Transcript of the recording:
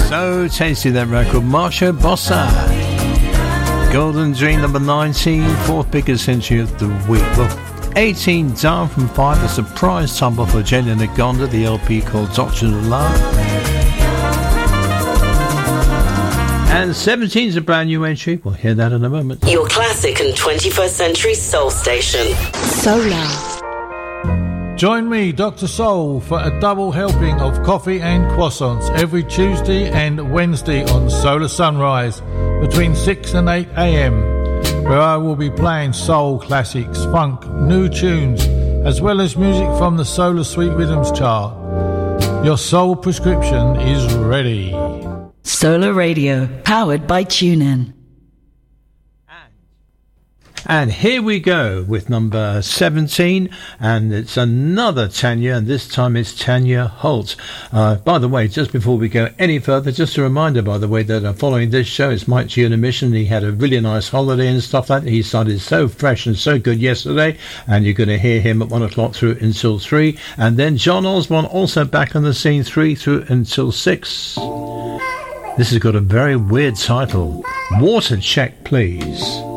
So tasty, that record. Marcia Bossa. Golden Dream, number 19, fourth biggest entry of the week. Well, 18 down from 5, a surprise tumble for Jenny Nagonda, the LP called Doctrine of Love. And 17 is a brand new entry. We'll hear that in a moment. Your classic and 21st century soul station. Solar. Join me, Dr. Soul, for a double helping of coffee and croissants every Tuesday and Wednesday on Solar Sunrise between 6 and 8 a.m, where I will be playing soul classics, funk, new tunes, as well as music from the Solar Sweet Rhythms chart. Your soul prescription is ready. Solar Radio, powered by TuneIn. And here we go with number 17, and it's another Tanya, and this time it's Tanya Holt. By the way, just before we go any further, just a reminder, by the way, that following this show, it's Mike G on a mission. He had a really nice holiday and stuff like that. He started so fresh and so good yesterday, and you're going to hear him at 1 o'clock through until 3. And then John Osborne also back on the scene 3 through until 6. This has got a very weird title. Water Check, Please.